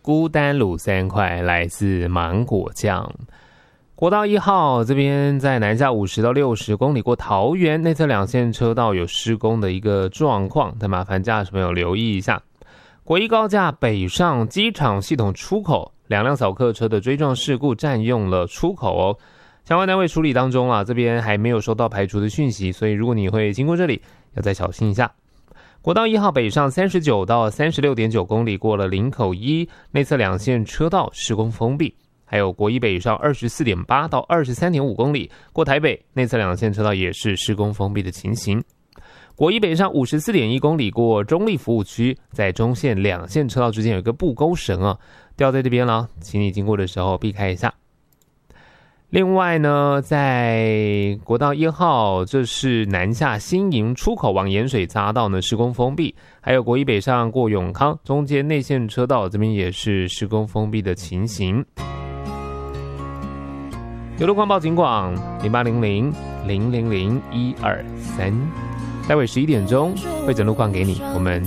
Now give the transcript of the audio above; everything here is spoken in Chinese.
孤单卤3块，来自芒果酱。国道1号这边在南下50到60公里过桃园，内侧2线车道有施工的一个状况，但麻烦驾驶朋友留意一下。国一高架北上机场系统出口，2辆扫客车的追撞事故占用了出口哦。相关单位处理当中啊，这边还没有收到排除的讯息，所以如果你会经过这里，要再小心一下。国道1号北上39到36.9公里过了林口1，内侧2线车道施工封闭。还有国一北上24.8到23.5公里过台北，内侧2线车道也是施工封闭的情形。国一北上54.1公里过中立服务区，在中线2线车道之间有一个布钩绳啊，掉在这边了，请你经过的时候避开一下。另外呢，在国道1号，这是南下新营出口往盐水匝道呢施工封闭，还有国一北上过永康，中间内线车道这边也是施工封闭的情形。有路况报警广0800-000-123，待会11点钟会整路况给你，我们